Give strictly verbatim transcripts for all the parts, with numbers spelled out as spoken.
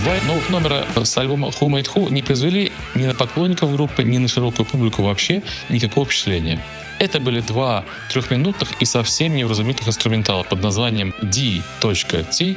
Два новых номера с альбома Who Made Who не произвели ни на поклонников группы, ни на широкую публику вообще никакого впечатления. Это были два трехминутных и совсем невразумительных инструментала под названием ди ти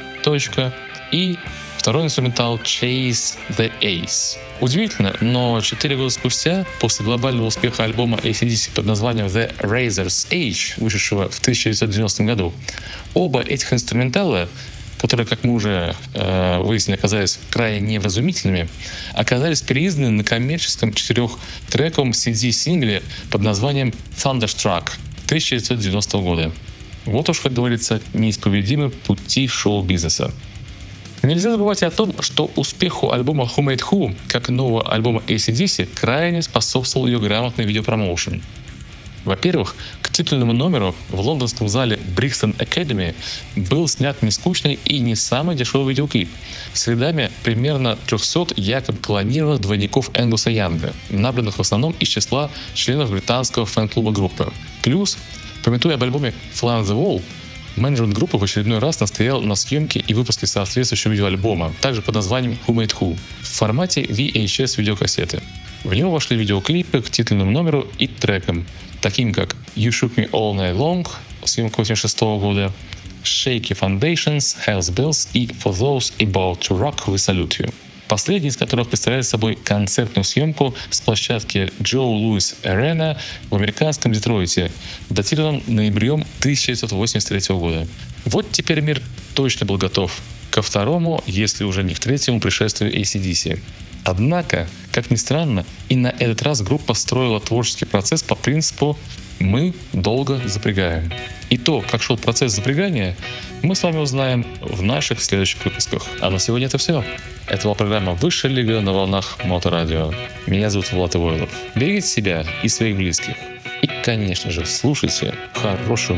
и второй инструментал Chase the Ace. Удивительно, но четыре года спустя, после глобального успеха альбома эй си/ди си под названием The Razor's Age, вышедшего в тысяча девятьсот девяностом году, оба этих инструментала, которые, как мы уже э, выяснили, оказались крайне невразумительными, оказались переизданы на коммерческом четырехтрековом си ди-сингле под названием Thunderstruck тысяча девятьсот девяностого года. Вот уж, как говорится, неисповедимы пути шоу-бизнеса. Нельзя забывать о том, что успеху альбома Who Made Who, как и нового альбома эй си/ди си, крайне способствовал ее грамотный видеопромоушен. Во-первых, к титульному номеру в лондонском зале Brixton Academy был снят нескучный и не самый дешевый видеоклип с рядами примерно трехсот якобы клонированных двойников Энгуса Янга, набранных в основном из числа членов британского фэн-клуба группы. Плюс, памятуя об альбоме Fly on the Wall, менеджмент группы в очередной раз настоял на съемке и выпуске соответствующего видеоальбома, также под названием Who Made Who, в формате ви эйч эс видеокассеты. В него вошли видеоклипы к титульному номеру и трекам, таким как You Shook Me All Night Long, съемка восемьдесят шестого года, Shaky Foundations, Hell's Bells и For Those About to Rock We Salute You. Последний из которых представляет собой концертную съемку с площадки Joe Louis Arena в американском Детройте, датированном ноябрем тысяча девятьсот восемьдесят третьего года. Вот теперь мир точно был готов ко второму, если уже не к третьему пришествию эй си/ди си. Однако, как ни странно, и на этот раз группа строила творческий процесс по принципу «мы долго запрягаем». И то, как шел процесс запрягания, мы с вами узнаем в наших следующих выпусках. А на сегодня это все. Это была программа «Высшая лига» на волнах Моторадио. Меня зовут Влад Ивойлов. Берегите себя и своих близких. И, конечно же, слушайте хорошую